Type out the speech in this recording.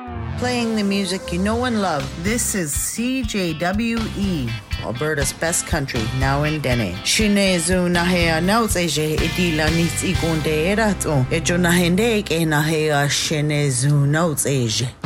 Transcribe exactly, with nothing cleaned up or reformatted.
Playing the music you know and love. This is C J W E, Alberta's best country, now in Dene. Shinezu nahea nautseje idila nits igunde erato. Ejo nahende ke nahea shinezu nautseje.